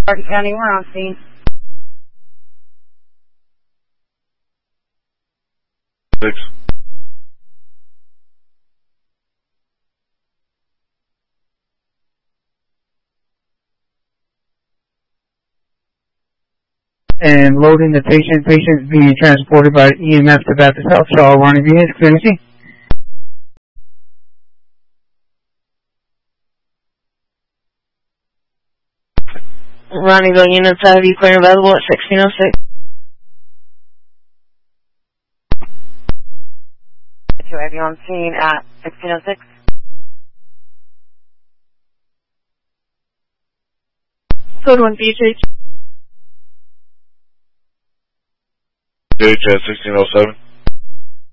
Martin County, we're on scene. Six. And loading the patient. Patient being transported by EMS to Baptist Health. Shaw, Ronnie V. Clearance. Ronnieville units have you clear available at 1606. To have you on scene at 1606. Code 1 BHH. BH at 1607.